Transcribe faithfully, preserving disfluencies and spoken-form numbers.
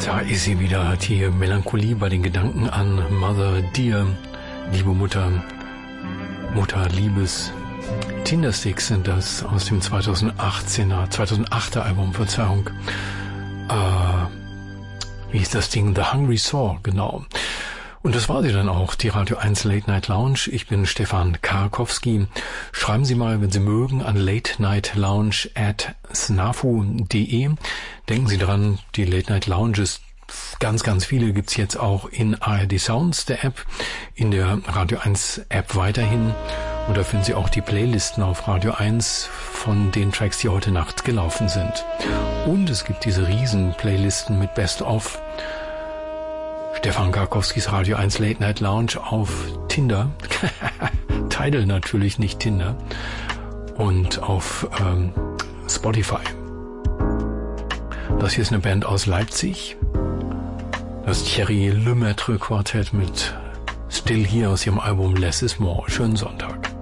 Da ist sie wieder, hat die Melancholie bei den Gedanken an Mother Dear, liebe Mutter, Mutter Liebes. Tindersticks sind das aus dem zweitausendachtzehner, zweitausendachter Album, Verzeihung. Äh, wie hieß das Ding? The Hungry Soul, genau. Und das war sie dann auch, die Radio eins Late Night Lounge. Ich bin Stefan Karkowski. Schreiben Sie mal, wenn Sie mögen, an late night lounge at snafu punkt de. Denken Sie dran, die Late Night Lounges, ganz, ganz viele gibt's jetzt auch in A R D Sounds, der App, in der Radio eins App weiterhin. Und da finden Sie auch die Playlisten auf Radio eins von den Tracks, die heute Nacht gelaufen sind. Und es gibt diese riesen Playlisten mit Best of. Stefan Karkowskis Radio eins Late Night Lounge auf Tinder. Tidal natürlich, nicht Tinder. Und auf ähm, Spotify. Das hier ist eine Band aus Leipzig. Das Thierry Lemaitre Quartett mit Still Here aus ihrem Album Less is More. Schönen Sonntag.